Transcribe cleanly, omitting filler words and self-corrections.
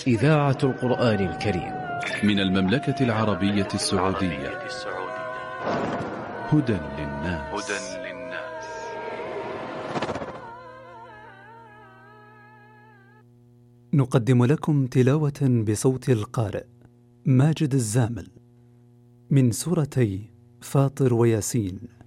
إذاعة القرآن الكريم من المملكة العربية السعودية. هدى للناس. نقدم لكم تلاوة بصوت القارئ ماجد الزامل من سورتي فاطر وياسين.